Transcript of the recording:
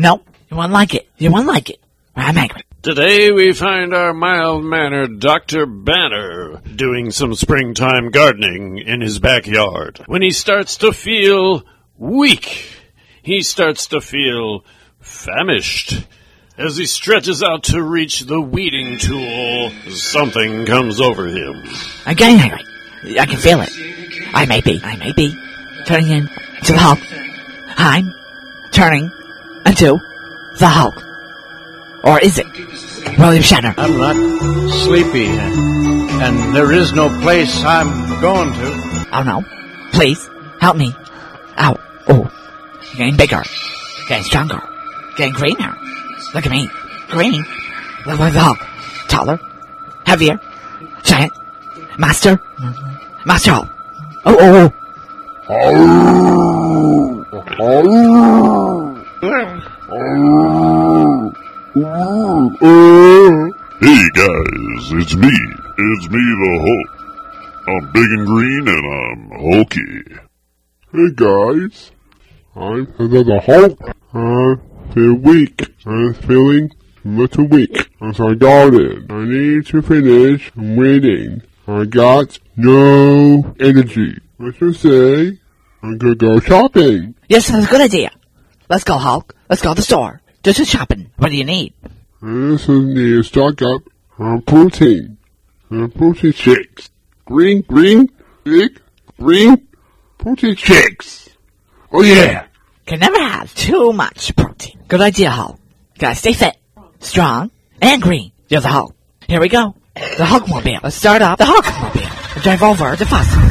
No, you won't like it. You won't like it. I'm angry. Today we find our mild-mannered Dr. Banner doing some springtime gardening in his backyard. When he starts to feel weak, he starts to feel famished. As he stretches out to reach the weeding tool, something comes over him. I'm getting angry. I can feel it. I may be turning into the Hulk. I'm turning into the Hulk. Or is it William Shatner? I'm not sleepy, and there is no place I'm going to. Oh no. Please, help me. Ow. Oh. Getting bigger. Getting stronger. Getting greener. Look at me. Green. Look like the Hulk. Taller. Heavier. Giant. Master Hulk. Oh. Hey guys, it's me the Hulk. I'm big and green and I'm hulky. Hey guys, I'm the Hulk. I feel weak. I'm feeling a little weak. So I got it. I need to finish. I'm waiting. I got no energy. What you say? I'm gonna go shopping. Yes, that's a good idea. Let's go, Hulk. Let's go to the store. Do some shopping. What do you need? I also need to stock up on protein. Protein shakes. Green, big, green, protein shakes. Oh yeah. Can never have too much protein. Good idea, Hulk. Gotta stay fit, strong, and green. You're the Hulk. Here we go. The Hulkmobile. Let's start up the Hulkmobile. Drive over the faucet.